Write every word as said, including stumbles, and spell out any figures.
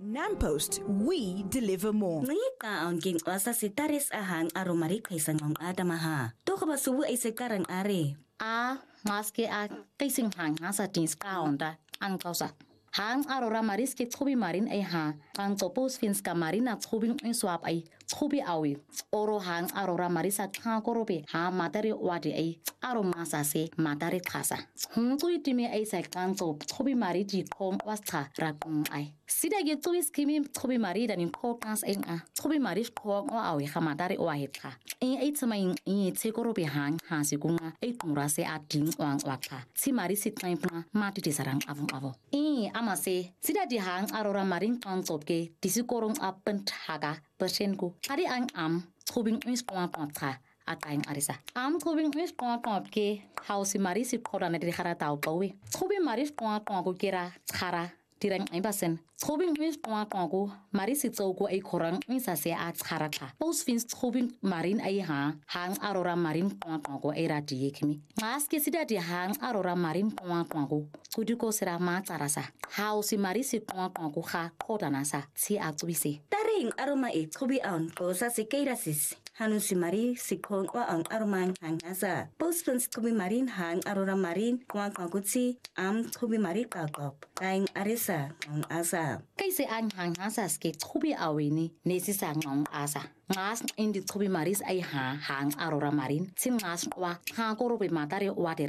Nampost, we deliver more. Ngika ang king asa si Taris ahang aromari kaisang ang adamaha. Toko ba subu ay sekarang are? A maske a kaising hang hasa tins kaonda ang kausa. Hang arora maris ke tsubi marin ay ha. Ang topos fins ka marin at tsubing ang swap ay tsubi awi. Oro hang arora maris at hang korobe ha matari wadi ay aro masase matari kasa. Hung tui timi ay sa kang top tsubi mari di kong wasta rakong ay. Sida ge tuis kimi tsubi mari dan in kokans ay a. Tsubi mari kong o awi ha matari wahit ka. Ay ay tsamayin ay tsekorobe hang ha sikunga ay murase at ding wang waka. Si mari sit na ipna mati disarang avong avo. Ay amase sida di hang arora marin kang top ke disikorong apent haga persenku. Hari ang am tubing is pong ka atayang arisa. Am tubing is pong ke hausi mari si korana di hara tau pawe. Tubing maris pong ko kira hara dirang imbasen. Tubing is pong ko mari si ko ay korang isa se at hara ka. Pos fins tubing marin ay ha hang arora marin pong ko ay radi kimi. Mas ke sida di hang arora marin pong ko kudiko sira ma tarasa. Hausi mari si pong ko ha kodanasa si atubisi. Taring aroma e tsubi ang ko sa si kairasis. Hanu si mari si kong o ang aromang hang asa. Pos fins tsubi marin hang arora marin kong kong kutsi am tsubi mari kakop. Taing arisa ang asa. Kaisi ang hang asa ske tsubi awini nesi sa ngong asa. Ngas indi tsubi maris ay ha hang arora marin sin ngas wa ha korobe matari wate